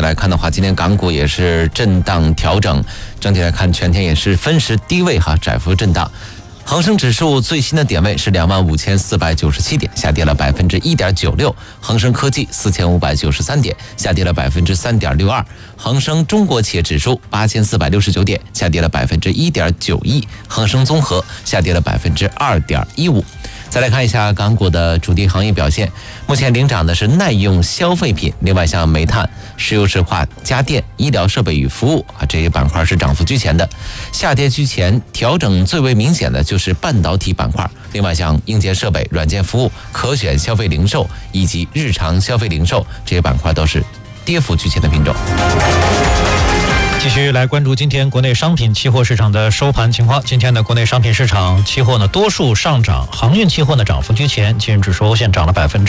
来看的话，今天港股也是震荡调整，整体来看全天也是分时低位窄幅震荡。恒生指数最新的点位是25,497点，下跌了1.96%。恒生科技4,593点，下跌了3.62%。恒生中国企业指数8,469点，下跌了1.91%。恒生综合下跌了2.15%。再来看一下港股的主题行业表现，目前领涨的是耐用消费品，另外像煤炭、石油石化、家电、医疗设备与服务这些板块是涨幅居前的。下跌居前，调整最为明显的就是半导体板块，另外像硬件设备、软件服务、可选消费零售以及日常消费零售这些板块都是跌幅居前的品种。 继续来关注今天国内商品期货市场的收盘情况。今天的国内商品市场期货呢，多数上涨，航运期货呢涨幅居前，金日指数欧线涨了